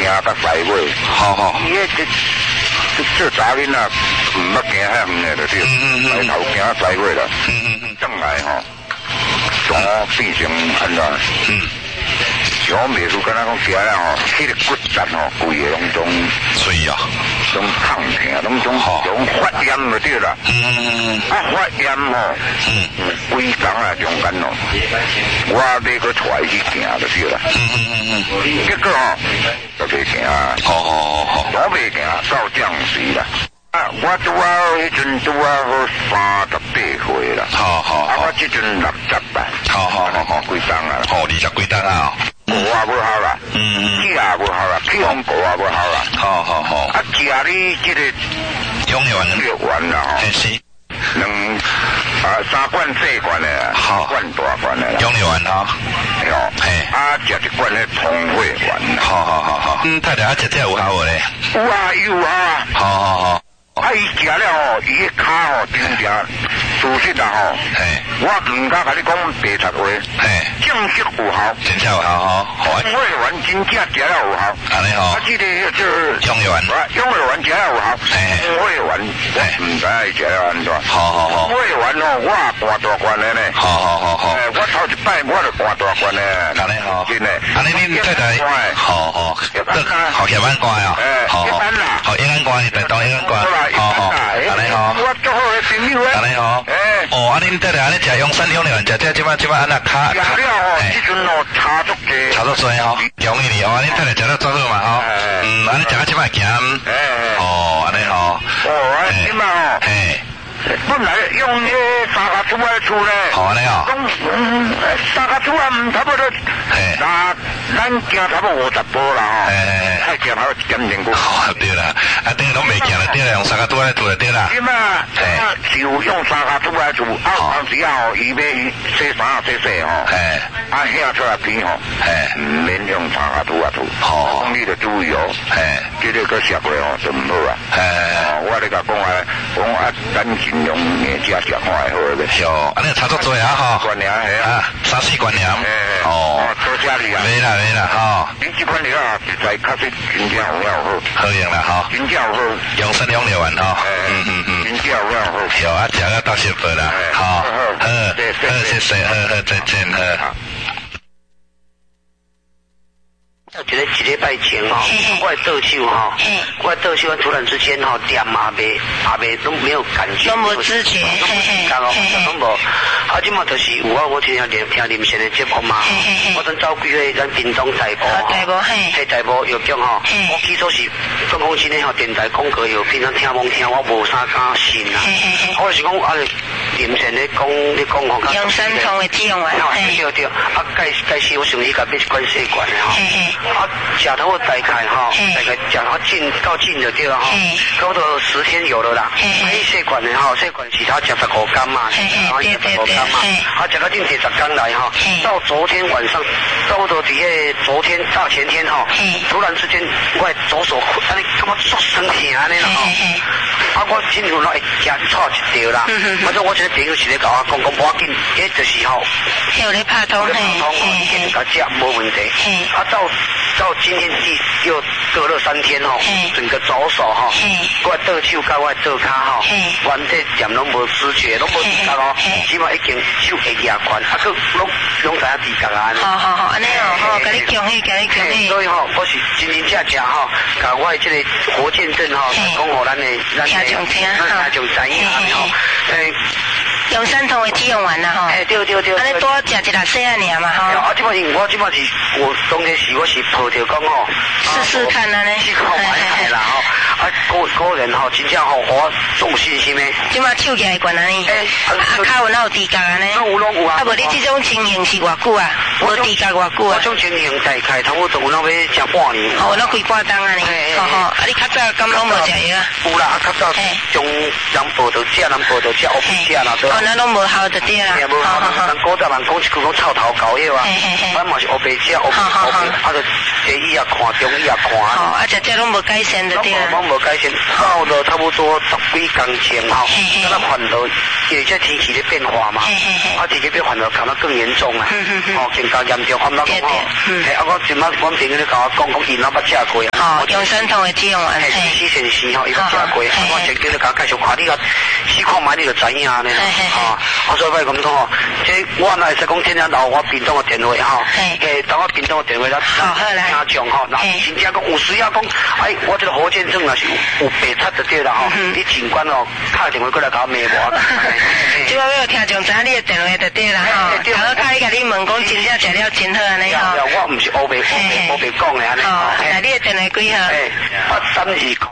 甲西尾。 好。 伊这查囡仔唔捌行遐远的就对，来头行西尾啦。转来吼，从变成安怎？像美术敢若讲行了吼，迄个骨质吼，规个拢种水啊， 拢烫疼，拢种发炎就对啦。发炎吼，规工啊中间咯，我要去带去行就对啦。结果吼，就袂行啊。好，我袂行到降水啦。我拄啊，迄阵拄啊好38岁啦。好。我即阵60啦。好，几档啊？ 20几档啊。 果啊不好啦，鸡也不好啦，屁红果啊不好啦。好。啊，食你这个养元啦吼。 是。 3罐4罐的，3罐大罐的。 养元哈。 啊，食一罐的通血丸。 好。太太啊，食有效无咧？ 有啊。好。啊，伊食了吼，伊个骹吼真正，事实啊吼，我唔敢甲你讲白贼话，正式有效， 真正有效吼， 通血丸真正食了有效， 安尼吼， 啊，这个就是养元丸食了有效，通血丸唔知伊食了安怎，好，通血丸吼，我搬大罐的呢，好，我头一摆我就搬大罐的， 安尼吼， 真的， 安尼恁太太，好，叶安乖啊，好，叶安乖，大当叶安乖。安尼吼， 我做好个朋友啊。 安尼吼，啊，恁得来安尼食养生养料，食这即摆安那卡。 食了吼，即阵吼差足济。 差足济吼，容易哩哦，恁太太食了做好嘛吼。安尼食到即摆行。安尼吼。 即摆吼。本来用迄三角柱来厝咧。 好安尼哦。 三角柱啊，唔差不多。那咱行差不多50步啦吼。太行还要1.5步。 对啦，啊，等于拢袂行了，对啦，用三角柱来做就对啦。 是嘛？就用三角柱来做，当时啊吼，伊要洗衫洗吼，遐出来片吼，唔免用三角柱啊做。讲你着注意哦，这个食过吼就唔好啊。我咧甲讲咱尽量硬食看会好咧。 哟，安尼差足多啊吼。 罐尔系啊 ，3-4罐尔。 多谢你啊。 没啦吼。 你这款料啊，实在确实真正有了好。 好用啦吼。真正有好。养生养料丸吼。 真正有了好。 有啊，食个到幸福啦。好，谢谢，再见， 一礼拜前吼，我的倒手吼，我突然之间吼，点也未都没有感觉， 都无知觉， 拢无。啊，即马就是有我听林先的节目嘛，我等走几个咱屏东台播，嘿台播药局吼，我起初是讲真诶吼，电台广告药品咱听我无啥敢信啦。我是讲啊，林先咧讲吼， 用生酮的这种啊， 对，啊，介绍我想去甲买一罐细罐的吼。啊，食头我大概吼，大概食到够近就对了吼，差不多10天有了啦。细罐的吼，细罐其他食15天嘛，然后15天嘛，啊，食到近10天来吼，到昨天晚上，差不多伫迄昨天大前天吼，突然之间我左手安尼感觉足酸疼安尼啦吼，啊，我真有来惊错一条啦，反正我这个朋友是咧甲我讲无要紧，迄就是吼， 有咧拍通， 一直甲食无问题，啊到今天又隔了3天吼，整个左手吼，我倒手甲我倒骹吼，原体点拢无知觉，拢无知觉哦，起码已经手会压款，啊，佮拢知影知觉啊。 好，安尼哦，甲你恭喜。 所以吼，我是真正吼，甲我的这个活见证吼，讲互咱的听众知影吼， 用生酮的止用丸啦吼， 对， 安尼多食一粒细啊尔嘛吼。 啊，即摆是我当时我是抱着讲吼， 试看安尼， 试看买啦吼，啊个人吼真正吼我足有信心的。 即摆手起来悬安尼，骹有哪有知觉安尼？ 拢有啊。 啊，无你这种情形是偌久啊？无知觉偌久啊？ 我种情形大概差不多有那要食半年。 那几半冬安尼。啊，你较早敢拢无食药啊？ 有啦，较早从人报道食，我不食啦。 那拢无效就对啦。 无效，人古早人讲一句讲臭头搞药啊，咱嘛是黑白食，啊就西医也看，中医也看。 啊，食拢无改善就对啦。 拢无无改善，到了差不多10几工前吼，咱烦恼，因为这天气的变化嘛，天气变化就感到更严重啊，更加严重。我们讲我今晚我朋友咧甲我讲，伊若捌食过啊， 用山痛的这种啊 ，4先生吼，伊捌食过，我前几日甲介绍看，你个试看卖你就知影呢，所以我咁讲吼，这我若会使讲，天天留我屏东的电话吼，当我屏东的电话咱听众吼，那真正讲有需要讲，我这个火箭证若是有白擦就对啦吼，你尽管哦打电话过来甲我骂我。 即摆要听众知你的电话就对啦吼，头开甲你问讲真正食了真好安尼吼。 我唔是乌白讲的安尼。 那你的电话几号 ？8329。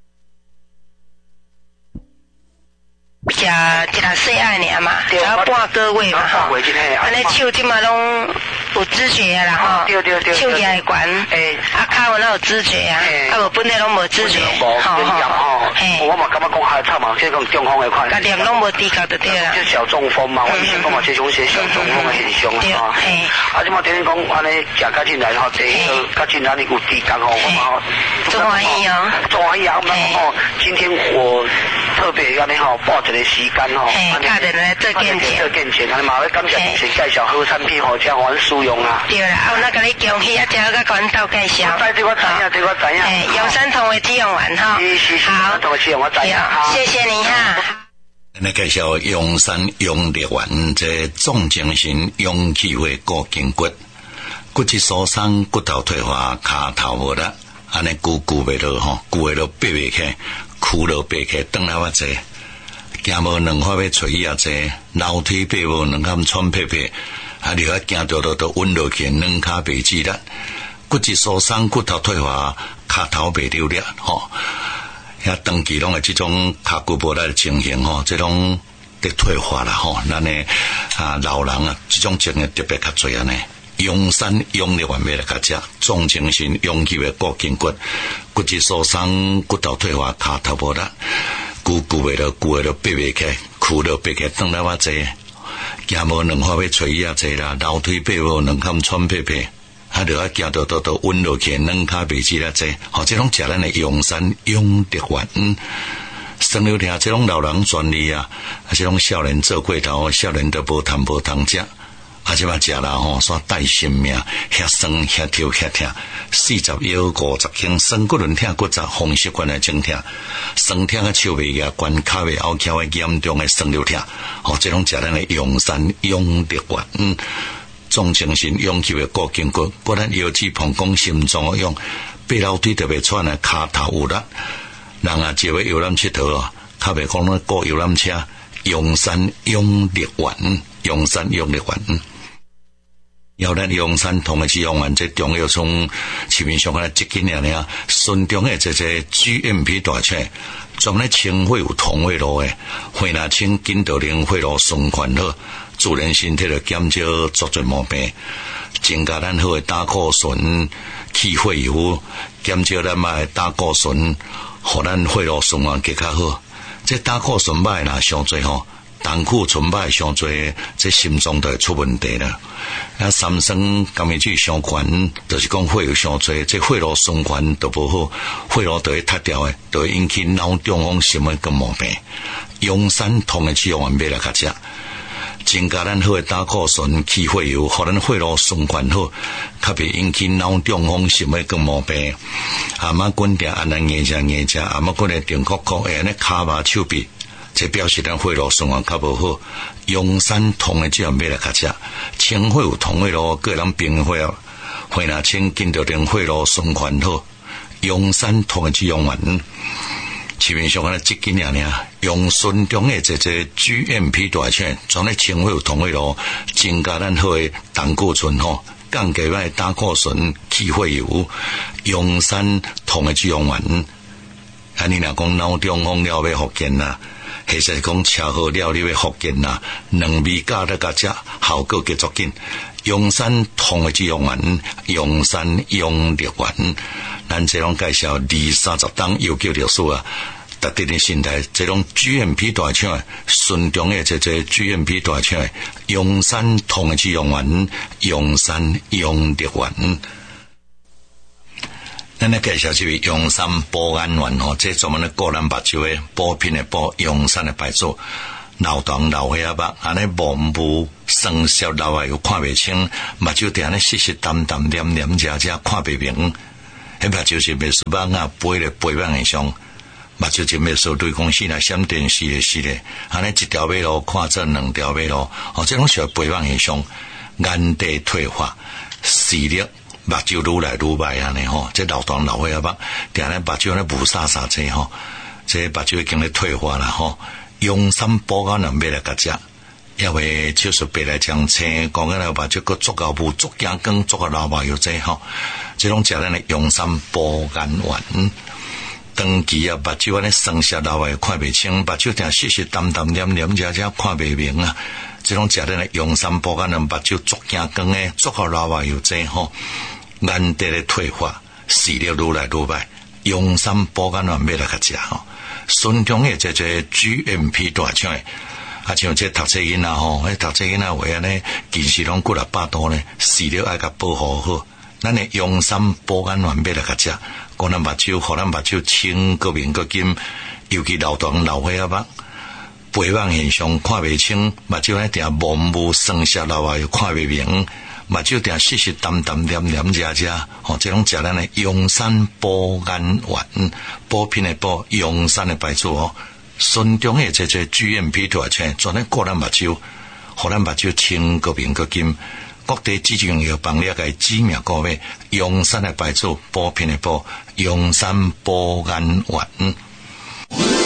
食一个细爱尔嘛，只要半个月嘛吼，安尼手即马拢有知觉啦吼，手也会悬，脚有知觉啊，无本来拢无知觉， 我嘛感觉讲还差嘛，即讲中风的款， 甲念拢无知觉就对啦， 即小中风嘛，我以前讲嘛，即种是小中风的现象啊，即马听你讲安尼食甲进来吼，第一个甲进来你有知觉吼，我嘛做欢喜哦， 做欢喜啊，我们吼，今天我特别安尼吼报一个时间吼， 打电话做见证， 做见证，安尼嘛要感谢同事介绍好产品互遮阮使用啊。 对啦，我那甲你恭喜啊，只好甲管道介绍。 这我知影。 永山同为肌用丸哈。好， 同为肌用我知影。 谢谢你哈。 来介绍永山永力丸，这重精神勇气为固筋骨，骨质疏松、骨头退化、骹头无力，安尼久袂落吼，久会落爬袂起，躯落爬起，转来我济。行无两块要找伊也济，楼梯爬无两坎喘屁屁，你啊行着都稳落去，两骹袂直力，骨质疏松、骨头退化、骹头袂流力吼，遐长期拢系这种骹骨无力的情形吼，这种得退化啦吼，咱的老人啊，这种情形特别较侪安尼。永山永力丸要来甲食，重精神勇气的固筋骨，骨质疏松、骨头退化、骹头无力。久袂落，爬袂起，躯落爬起，转来我济，行无两块要找伊也济啦，楼梯爬无两坎喘屁屁，就啊行到稳落去，两骹袂直啦济，这种食咱的永山永力丸，生了听这种老人专利啊，这种少年做过头，少年都无通食。即摆食啦吼，煞带性命，遐酸遐跳遐痛，40腰50轻，酸骨轮痛骨折，风湿关节症痛，酸痛个手袂压关，脚袂拗翘个严重个酸瘤痛，这种食咱的永山永力丸，重精神勇气个固筋骨，不然腰子膀胱心脏个用，爬楼梯特别喘个骹头有力，人啊就要游览佚佗啊，较袂讲那过游览车，永山永力丸，永山永力丸。要咱永山同的使用完这中药从市面上来1斤尔，顺中的这 GMP 大厂，专来清血有通血路的，血若清筋道灵血路循环好，自然身体就减少足侪毛病，增加咱好的胆固醇、去血油，减少咱的胆固醇，互咱血路循环更较好。这胆固醇歹若上侪吼。胆固醇歹上侪，这心脏就会出问题啦。三酸甘味水上悬，就是讲血有上侪，这血路循环都无好，血路就会塌掉的，就会引起脑中风什么个毛病。永山通的使用完买来甲食，增加咱好的胆固醇、去血油，互咱血路循环好，较袂引起脑中风什么个毛病。阿妈滚定安尼硬食，阿妈滚定定壳壳，安尼骹麻手臂。这表示咱血路循环较无好，永山通的这样买来甲食，清血有通血路，个人平血，血若清筋道令血路循环好，永山通的这样丸，市面上啊1斤尔，用顺中的这 GMP 大厂，专来清血有通血路，增加咱好的胆固醇吼，降低咱胆固醇、去血油，永山通的这样丸，你若讲脑中风了要复健啦。其实讲车祸了你要复健啦，两味加咧甲食，效果极足紧。永山通的这样丸，永山永力丸，咱这种介绍20-30档有救历史啊，特定的心态，这种 GMP 大厂，顺中的这 GMP 大厂，永山通的这样丸，永山永力丸。 咱来介绍这位阳山保安丸吼，这专门咧个人目睭的补品的补，阳山的白术，老长老岁仔目，安尼模糊生涩老啊又看袂清，目睭定咧湿湿淡淡黏黏遮遮看袂明，迄目睭是袂输网啊飞咧飞网以上，目睭就袂输对公司来闪电是咧，安尼一条马路看做两条马路，这种属飞网以上，眼底退化，视力。目睭愈来愈歹安尼吼，这老长老岁仔目，定咧目睭咧雾煞煞济吼，这目睭已经咧退化啦吼。阳山保安丸买来甲食，因为手术白来将青，讲起来目睭个足够雾、足惊光、足个老麻油济吼，这种食咱的阳山保安丸。长期啊，目睭安尼生涩老啊看袂清，目睭定湿湿淡淡黏黏遮遮看袂明啊。这种食咱的阳山保安丸目睭足惊光诶，足个老麻油济吼。眼底咧退化，视力愈来愈歹，阳山保安丸买来甲食吼。孙中的这 GMP 大厂诶，像这读册囡仔吼，读册囡仔话安尼，近视拢过600度呢，视力爱甲保护好。咱的阳山保安丸买来甲食，讲咱目睭，互咱目睭清个明个金，尤其老长老岁仔目。白网现象看袂清，目睭咧定模糊生涩老啊又看袂明，目睭定湿湿淡淡黏黏遮遮，这种食咱的阳山保安丸，补品的补，阳山的白术哦。孙中的这 GMP 大厂，专咧顾咱目睭，互咱目睭清个明个金，各地指定药房了解知名个位，阳山的白术，补品的补，阳山保安丸。